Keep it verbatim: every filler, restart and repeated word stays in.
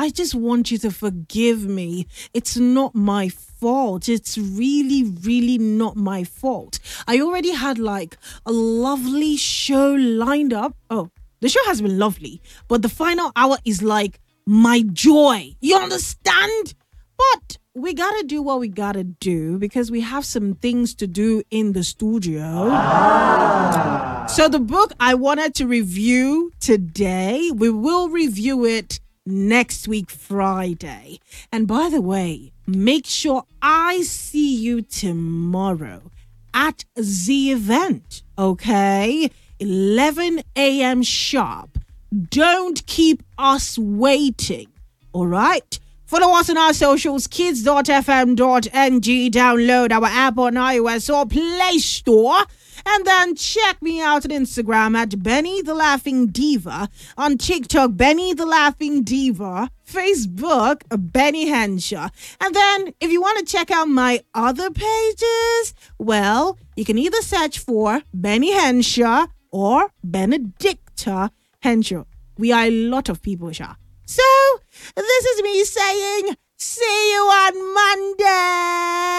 I just want you to forgive me. It's not my fault. It's really, really not my fault. I already had like a lovely show lined up. Oh, the show has been lovely, but the final hour is like my joy. You understand? But we gotta do what we gotta do because we have some things to do in the studio. Ah. So the book I wanted to review today, we will review it next week, Friday. And by the way, make sure I see you tomorrow at the event, okay? eleven a.m. sharp. Don't keep us waiting, all right? Follow us on our socials, kids dot f m dot n g. Download our app on iOS or Play Store. And then check me out on Instagram at Benny the Laughing Diva. On TikTok, Benny the Laughing Diva. Facebook, Benny Henshaw. And then if you want to check out my other pages, well, you can either search for Benny Henshaw or Benedicta Henshaw. We are a lot of people, Sha. So, this is me saying, see you on Monday.